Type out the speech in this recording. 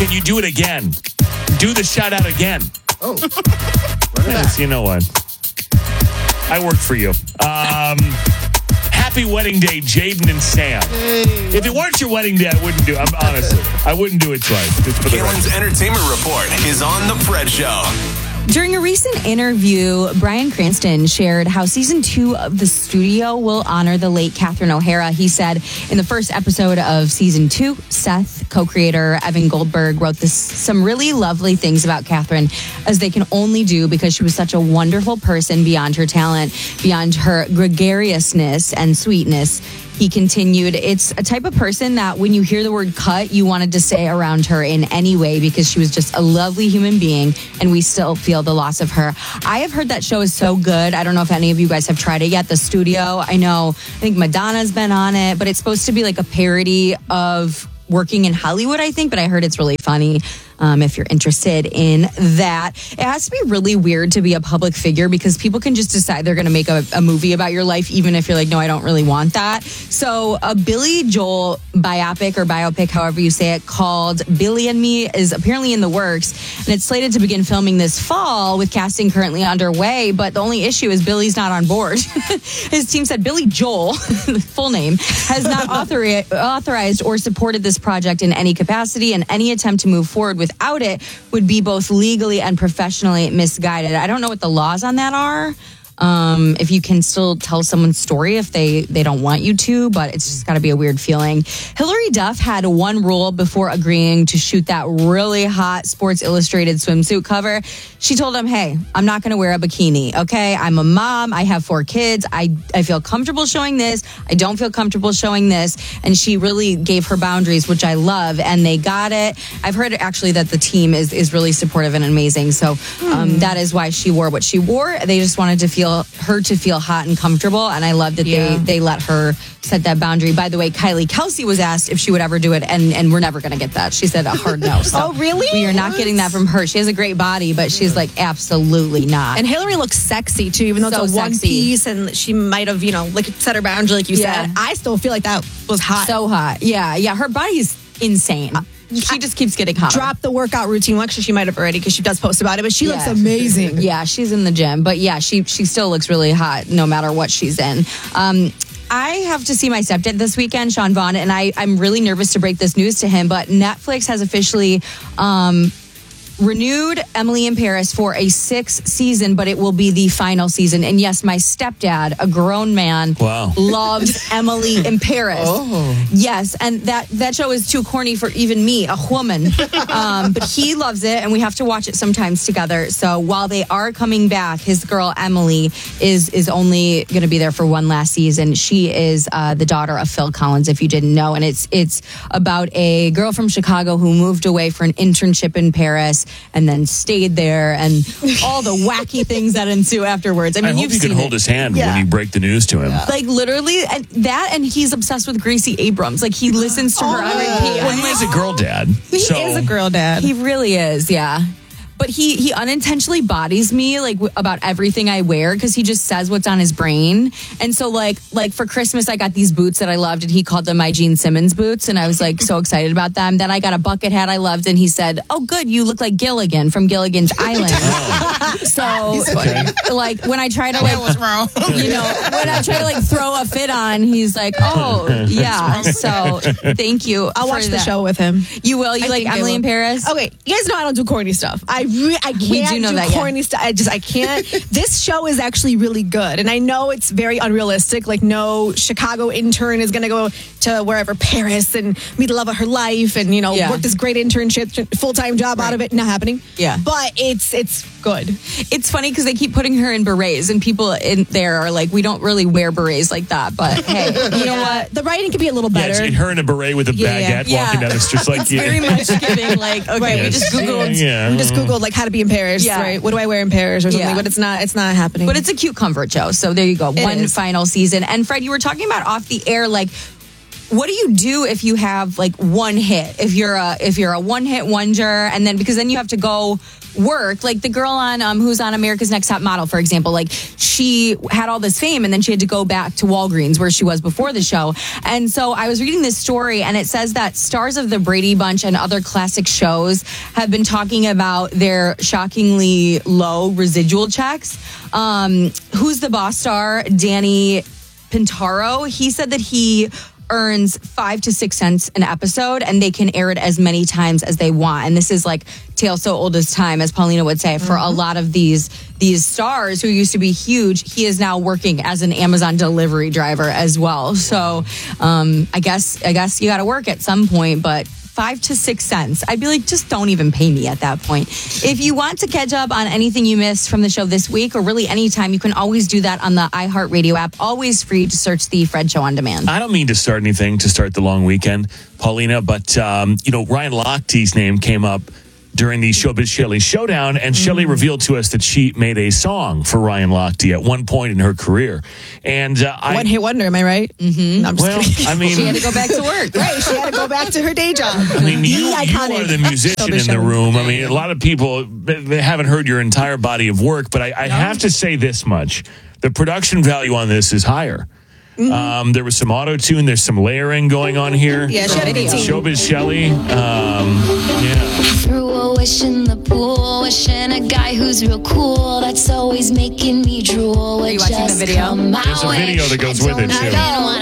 Can you do it again? Do the shout out again. Oh. Yes, you know what? I work for you. Happy wedding day, Jaden and Sam. If it weren't your wedding day, I wouldn't do it. Honestly, I wouldn't do it twice. Kalen's Entertainment Report is on The Fred Show. During a recent interview, Bryan Cranston shared how season 2 of The Studio will honor the late Catherine O'Hara. He said in the first episode of season 2, Seth, co-creator Evan Goldberg, wrote some really lovely things about Catherine, as they can only do because she was such a wonderful person beyond her talent, beyond her gregariousness and sweetness. He continued, it's a type of person that when you hear the word cut, you wanted to stay around her in any way because she was just a lovely human being, and we still feel the loss of her. I have heard that show is so good. I don't know if any of you guys have tried it yet, The Studio. I think Madonna's been on it, but it's supposed to be like a parody of working in Hollywood, I think, but I heard it's really funny. If you're interested in that. It has to be really weird to be a public figure because people can just decide they're going to make a movie about your life, even if you're like, no, I don't really want that. So a Billy Joel biopic, however you say it, called Billy and Me is apparently in the works, and it's slated to begin filming this fall with casting currently underway. But the only issue is Billy's not on board. His team said Billy Joel, full name, has not authorized or supported this project in any capacity, and any attempt to move forward without it would be both legally and professionally misguided. I don't know what the laws on that are. If you can still tell someone's story if they don't want you to, but it's just got to be a weird feeling. Hilary Duff had one rule before agreeing to shoot that really hot Sports Illustrated swimsuit cover. She told him, hey, I'm not going to wear a bikini, okay? I'm a mom. I have 4 kids. I feel comfortable showing this. I don't feel comfortable showing this. And she really gave her boundaries, which I love, and they got it. I've heard actually that the team is really supportive and amazing. So that is why she wore what she wore. They just wanted to feel hot and comfortable, and I love that they let her set that boundary. By the way, Kylie Kelsey was asked if she would ever do it, and we're never going to get that. She said a hard no. So oh, really? We are not getting that from her. She has a great body, but she's like, absolutely not. And Hillary looks sexy, too, even though so it's a one sexy. Piece, and she might have, like set her boundary, like you said. I still feel like that was hot. So hot. Yeah. Her body's insane. She just keeps getting hot. Drop the workout routine. Well, actually, she might have already because she does post about it, but she looks amazing. Yeah, she's in the gym. But yeah, she still looks really hot no matter what she's in. I have to see my stepdad this weekend, Sean Vaughn, and I'm really nervous to break this news to him, but Netflix has officially renewed Emily in Paris for a 6th season, but it will be the final season. And yes, my stepdad, a grown man, loves Emily in Paris. Oh. Yes, and that show is too corny for even me, a woman. But he loves it, and we have to watch it sometimes together. So while they are coming back, his girl Emily is only going to be there for one last season. She is the daughter of Phil Collins, if you didn't know, and it's about a girl from Chicago who moved away for an internship in Paris and then stayed there, and all the wacky things that ensue afterwards. I mean, hope you can hold his hand when you break the news to him. Like literally, and he's obsessed with Gracie Abrams. Like he listens to her on repeat. Well, he is a girl dad. He is a girl dad. He really is, yeah. But he unintentionally bodies me like about everything I wear because he just says what's on his brain. And so like for Christmas, I got these boots that I loved, and he called them my Gene Simmons boots, and I was like so excited about them. Then I got a bucket hat I loved, and he said, "Oh, good, you look like Gilligan from Gilligan's Island." So like when I try to when I try to like throw a fit on, he's like, "Oh yeah." So thank you. I'll watch the show with him. You will. You like Emily in Paris? Okay, you guys know I don't do corny stuff. I can't do corny stuff. I can't. This show is actually really good, and I know it's very unrealistic. Like, no Chicago intern is going to go to wherever, Paris, and meet the love of her life, and work this great internship, full-time job out of it. Not happening. Yeah, but it's good. It's funny because they keep putting her in berets, and people in there are like, we don't really wear berets like that. But hey, you know what? The writing could be a little better. Yeah, her in a beret with a baguette walking down the street, like very much giving like, okay, we just googled like how to be in Paris, right? What do I wear in Paris or something? But it's not happening. But it's a cute comfort show. So there you go. One final season. And Fred, you were talking about off the air, like what do you do if you have like one hit? If you're a one-hit wonder, and then because then you have to go work, like the girl on who's on America's Next Top Model, for example, like she had all this fame and then she had to go back to Walgreens where she was before the show. And so I was reading this story and it says that stars of the Brady Bunch and other classic shows have been talking about their shockingly low residual checks. Who's the Boss star? Danny Pintaro. He said that he earns 5 to 6 cents an episode and they can air it as many times as they want. And this is like tale so old as time, as Paulina would say, for a lot of these stars who used to be huge. He is now working as an Amazon delivery driver as well. So I guess you got to work at some point, but 5 to 6 cents. I'd be like, just don't even pay me at that point. If you want to catch up on anything you missed from the show this week or really anytime, you can always do that on the iHeartRadio app. Always free to search the Fred Show on demand. I don't mean to start anything to start the long weekend, Paulina, but Ryan Lochte's name came up during the Showbiz Shelley Showdown, and Shelley revealed to us that she made a song for Ryan Lochte at one point in her career. And one hit wonder, am I right? Mm-hmm. No, I'm just kidding. I mean, she had to go back to work. Right, she had to go back to her day job. I mean, you are the musician in the room. I mean, a lot of people, they haven't heard your entire body of work, but I have to say this much. The production value on this is higher. Mm-hmm. There was some auto-tune. There's some layering going on here. Yeah, she had a good team. Showbiz Shelley. Yeah. Threw a wish in the pool, wishing a guy who's real cool. That's always making me drool. Are you watching the video? There's a video that goes with it, too.